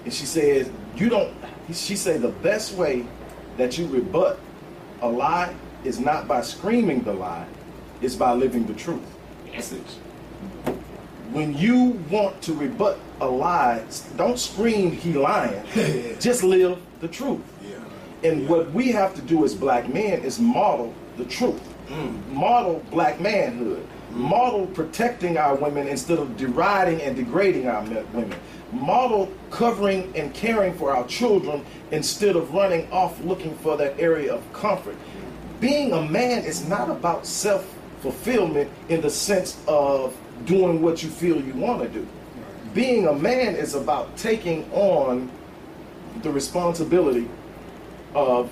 And she says, she said the best way that you rebut a lie is not by screaming the lie, it's by living the truth. Message. When you want to rebut a lie, don't scream he lying. Just live the truth. Yeah. And what we have to do as black men is model the truth. Model black manhood. Model protecting our women instead of deriding and degrading our women. Model covering and caring for our children instead of running off looking for that area of comfort. Being a man is not about self-fulfillment in the sense of doing what you feel you want to do. Being a man is about taking on the responsibility of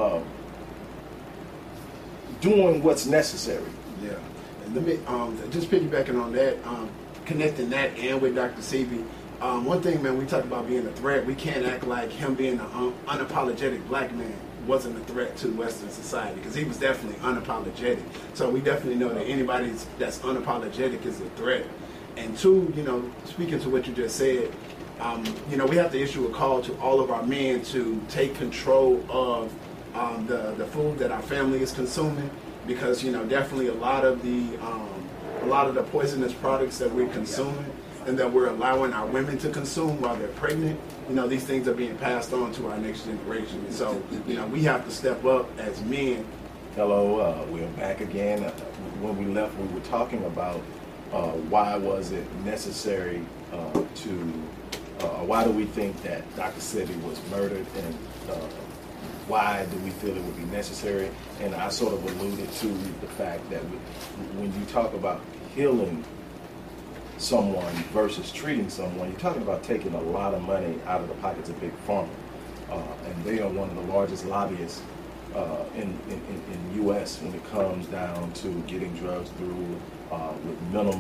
doing what's necessary. Yeah. And let me just piggybacking on that, connecting that and with Dr. Sebi. One thing, man, we talk about being a threat. We can't act like him being an unapologetic black man wasn't a threat to Western society, because he was definitely unapologetic. So we definitely know that anybody that's unapologetic is a threat. And two, speaking to what you just said, we have to issue a call to all of our men to take control of the food that our family is consuming, because definitely a lot of the poisonous products that we're consuming and that we're allowing our women to consume while they're pregnant, these things are being passed on to our next generation. And so, we have to step up as men. Hello, we're back again. When we left, we were talking about why was it necessary why do we think that Dr. Sebi was murdered, and why do we feel it would be necessary? And I sort of alluded to the fact that when you talk about healing someone versus treating someone, you're talking about taking a lot of money out of the pockets of Big Pharma. And they are one of the largest lobbyists in the U.S. when it comes down to getting drugs through with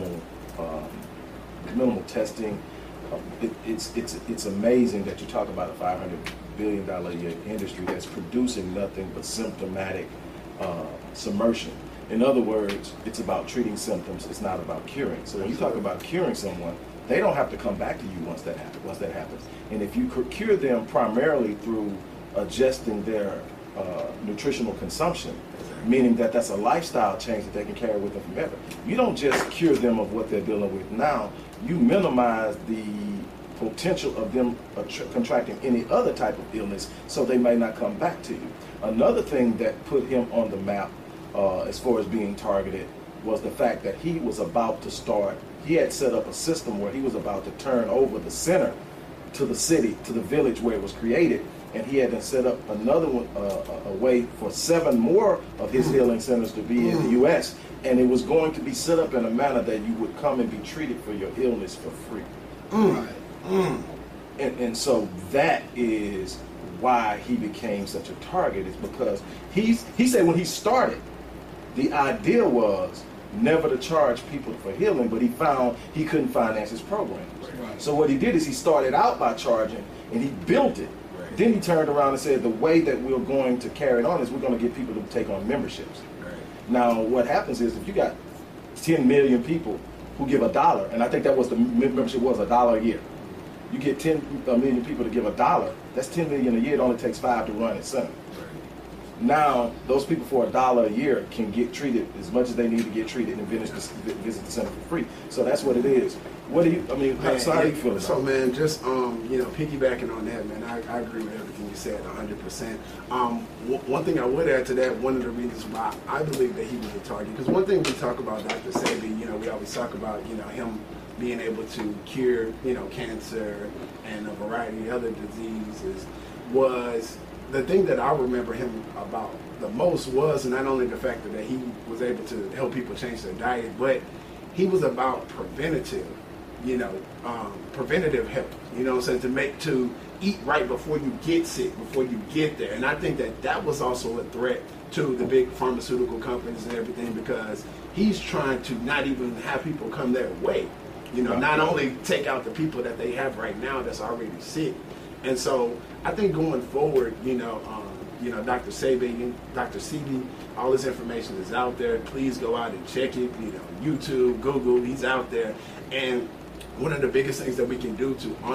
minimal testing. It's amazing that you talk about a $500 billion a year industry that's producing nothing but symptomatic submersion. In other words, it's about treating symptoms, it's not about curing. So when you talk about curing someone, they don't have to come back to you once that happens. And if you cure them primarily through adjusting their nutritional consumption, meaning that that's a lifestyle change that they can carry with them forever. You don't just cure them of what they're dealing with now, you minimize the potential of them contracting any other type of illness, so they may not come back to you. Another thing that put him on the map as far as being targeted was the fact that he was about to start, he had set up a system where he was about to turn over the center to the city, to the village where it was created, and he had to set up another one, a way for 7 more of his healing centers to be in the U.S., and it was going to be set up in a manner that you would come and be treated for your illness for free. And so that is why he became such a target, is because he said when he started, the idea was never to charge people for healing, but he found he couldn't finance his program. Right. So what he did is he started out by charging, and he built it. Right. Then he turned around and said the way that we're going to carry it on is we're going to get people to take on memberships. Right. Now what happens is if you got 10 million people who give $1, and I think that was the membership was $1 a year. You get 10 million people to give $1, that's 10 million a year. It only takes 5 to run its center. Now, those people for $1 a year can get treated as much as they need to get treated and visit the center for free. So that's what it is. What do you, how do you feel about it? So, man, just, piggybacking on that, man, I agree with everything you said 100%. One thing I would add to that, one of the reasons why I believe that he was a target, because one thing we talk about Dr. Sebi, we always talk about, him being able to cure, cancer and a variety of other diseases, was the thing that I remember him about the most was not only the fact that he was able to help people change their diet, but he was about preventative, preventative health, to eat right before you get sick, before you get there. And I think that was also a threat to the big pharmaceutical companies and everything, because he's trying to not even have people come their way. Not only take out the people that they have right now that's already sick. And so I think going forward, Dr. Sebi, Dr. Sebi, all this information is out there. Please go out and check it. YouTube, Google, he's out there. And one of the biggest things that we can do to